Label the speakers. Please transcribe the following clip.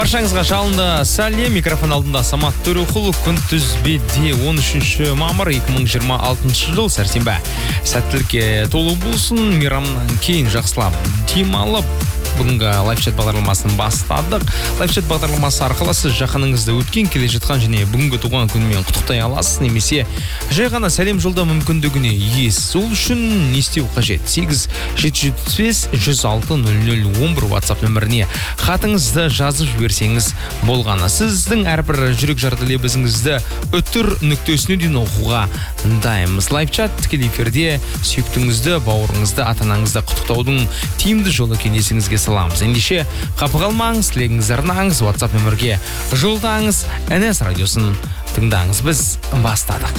Speaker 1: Баршаңызға жалынды сәлем, микрофон алдында Самат Төреқұл. Күнтізбеде 13 мамыр 2026 жыл сәрсенбі. Сәттілікке толы болсын, мейрамнан кейін жақсылап демалып, бүгінгі лайфчат бағдарламасын бастадық. Лайфчат бағдарламасы арқылы сіз жақыныңызды өткен, келе жатқан және бүгінгі туған күнімен құттықтай аласыз, немесе жай ғана сәлем жолдау мүмкіндігіне иесіз. Сол үшін не істеу қажет? 8-735-106-00-11 WhatsApp нөміріне хатыңызды жазып жіберсеңіз болғаны. Сіздің әрбір жүрек жарды лебізіңізді үтір нүктесіне дейін оқуға дайынбыз. Лайфчат тікелей эфирде сүйіктіңізді, бауырыңызды, ата-анаңызды құттықтаудың тиімді жолы кеңесіңізге саламыз. Ендеше қапы қалмаңыз, тілегіңізді арнаңыз, WhatsApp нөмірге жолдаңыз, NS радиосын тыңдаңыз. Біз бастадық.